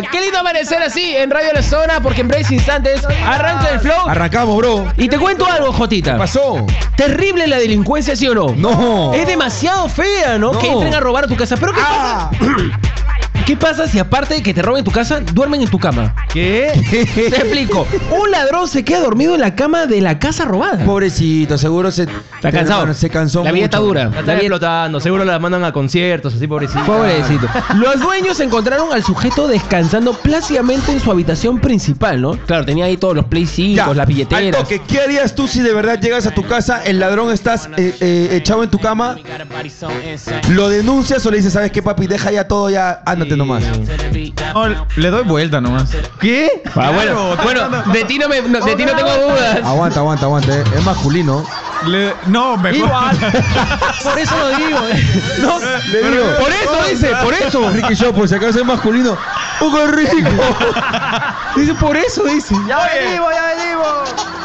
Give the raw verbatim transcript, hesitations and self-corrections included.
qué lindo amanecer así en Radio La Zona, porque en breves instantes arranca el flow. Arrancamos, bro. Y te cuento algo, Jotita. ¿Qué pasó? Terrible la delincuencia, ¿sí o no? No. Es demasiado fea, ¿no? No. Que entren a robar a tu casa. Pero ¿qué Ah. pasa? ¿Qué pasa si aparte de que te roben tu casa, duermen en tu cama? ¿Qué? Te explico. Un ladrón se queda dormido en la cama de la casa robada. Pobrecito, seguro se... Está cansado. Se cansó La vida mucho. está dura. La La están vida- explotando, seguro la mandan a conciertos, así pobrecito. Pobrecito. Los dueños encontraron al sujeto descansando plácidamente en su habitación principal, ¿no? Claro, tenía ahí todos los Play cinco, Ya, las al billeteras. toque, ¿qué harías tú si de verdad llegas a tu casa, el ladrón estás eh, eh, echado en tu cama, lo denuncias o le dices, ¿sabes qué, papi? Deja ya todo, ya ándate nomás? No, le doy vuelta nomás. ¿Qué? Ah, bueno, bueno, de ti no, me, no- de ti no tengo dudas. Aguanta, aguanta, aguanta, eh, es masculino. Le- no, mejor. Igual. Por eso lo digo. eh. No, Le digo, por eso dice, por eso. Ricky Show, por si acaso es masculino. ¡Un rico! Dice, por eso dice. ¡Ya venimos, ya venimos!